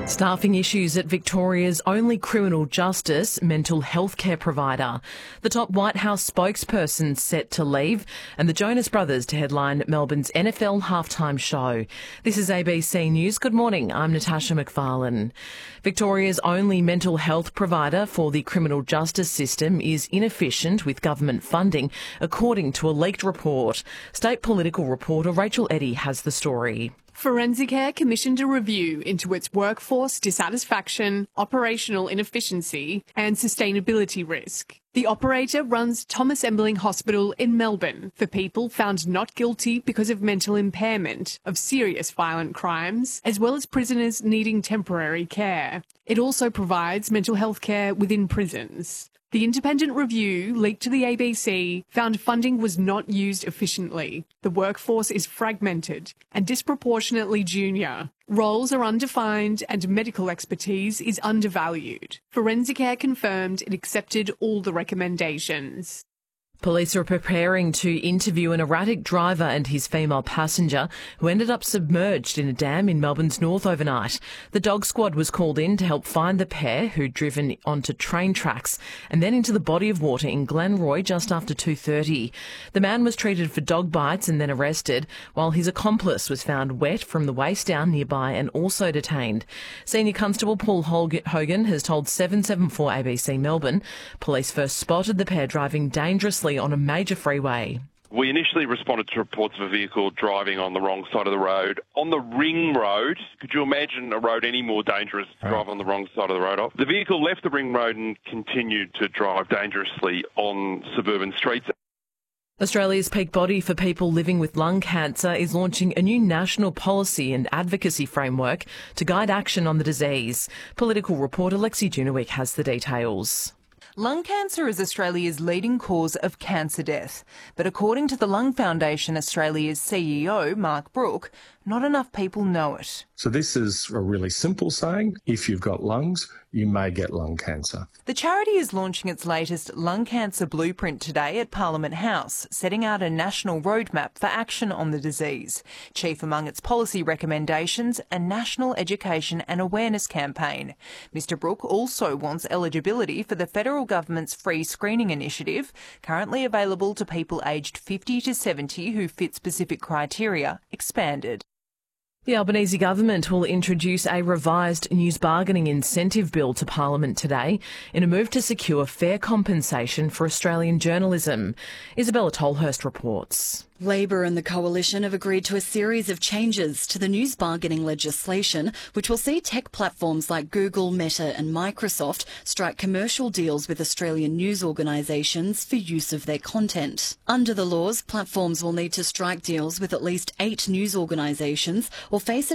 Staffing issues at Victoria's only criminal justice mental health care provider. The top White House spokesperson set to leave, and the Jonas Brothers to headline Melbourne's NFL halftime show. This is ABC News. Good morning, I'm Natasha McFarlane. Victoria's only mental health provider for the criminal justice system is inefficient with government funding, according to a leaked report. State political reporter Rachel Eddy has the story. Forensicare commissioned a review into its workforce dissatisfaction, operational inefficiency and sustainability risk. The operator runs Thomas Embling Hospital in Melbourne for people found not guilty because of mental impairment of serious violent crimes, as well as prisoners needing temporary care. It also provides mental health care within prisons. The independent review, leaked to the ABC, found funding was not used efficiently. The workforce is fragmented and disproportionately junior. Roles are undefined and medical expertise is undervalued. Forensicare confirmed it accepted all the recommendations. Police are preparing to interview an erratic driver and his female passenger who ended up submerged in a dam in Melbourne's north overnight. The dog squad was called in to help find the pair who'd driven onto train tracks and then into the body of water in Glenroy just after 2:30. The man was treated for dog bites and then arrested, while his accomplice was found wet from the waist down nearby and also detained. Senior Constable Paul Hogan has told 774 ABC Melbourne police first spotted the pair driving dangerously on a major freeway. We initially responded to reports of a vehicle driving on the wrong side of the road. On the ring road, could you imagine a road any more dangerous to drive on the wrong side of the road off? The vehicle left the ring road and continued to drive dangerously on suburban streets. Australia's peak body for people living with lung cancer is launching a new national policy and advocacy framework to guide action on the disease. Political reporter Lexi Junowick has the details. Lung cancer is Australia's leading cause of cancer death. But according to the Lung Foundation Australia's CEO, Mark Brook, not enough people know it. So this is a really simple saying: if you've got lungs, you may get lung cancer. The charity is launching its latest lung cancer blueprint today at Parliament House, setting out a national roadmap for action on the disease. Chief among its policy recommendations, a national education and awareness campaign. Mr Brook also wants eligibility for the federal government's free screening initiative, currently available to people aged 50 to 70 who fit specific criteria, expanded. The Albanese government will introduce a revised news bargaining incentive bill to Parliament today in a move to secure fair compensation for Australian journalism. Isabella Tolhurst reports. Labor and the Coalition have agreed to a series of changes to the news bargaining legislation, which will see tech platforms like Google, Meta and Microsoft strike commercial deals with Australian news organisations for use of their content. Under the laws, platforms will need to strike deals with at least 8 news organisations or face a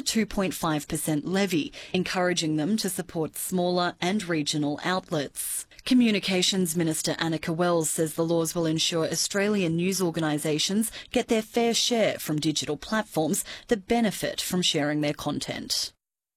2.5% levy, encouraging them to support smaller and regional outlets. Communications Minister Annika Wells says the laws will ensure Australian news organisations get their fair share from digital platforms that benefit from sharing their content.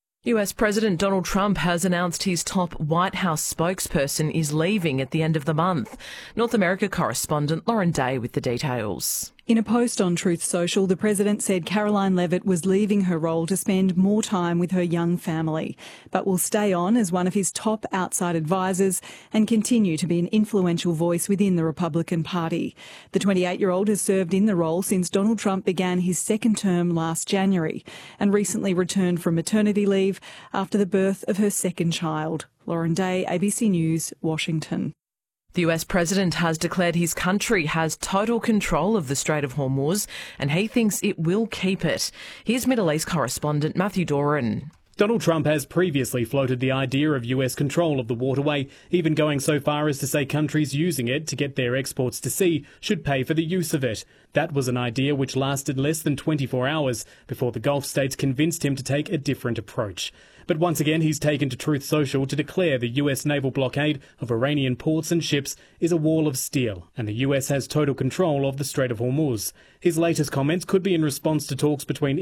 US President Donald Trump has announced his top White House spokesperson is leaving at the end of the month. North America correspondent Lauren Day with the details. In a post on Truth Social, the President said Caroline Levitt was leaving her role to spend more time with her young family, but will stay on as one of his top outside advisors and continue to be an influential voice within the Republican Party. The 28-year-old has served in the role since Donald Trump began his second term last January and recently returned from maternity leave after the birth of her second child. Lauren Day, ABC News, Washington. The US President has declared his country has total control of the Strait of Hormuz and he thinks it will keep it. Here's Middle East correspondent Matthew Doran. Donald Trump has previously floated the idea of US control of the waterway, even going so far as to say countries using it to get their exports to sea should pay for the use of it. That was an idea which lasted less than 24 hours before the Gulf states convinced him to take a different approach. But once again, he's taken to Truth Social to declare the US naval blockade of Iranian ports and ships is a wall of steel, and the US has total control of the Strait of Hormuz. His latest comments could be in response to talks between